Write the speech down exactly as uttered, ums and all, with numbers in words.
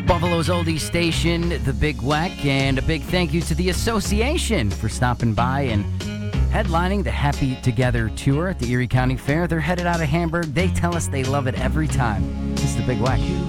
Buffalo's oldies station, The Big Weck, and a big thank you to the association for stopping by and headlining the Happy Together tour at the Erie County Fair. They're headed out of Hamburg. They tell us they love it every time. This is The Big Weck.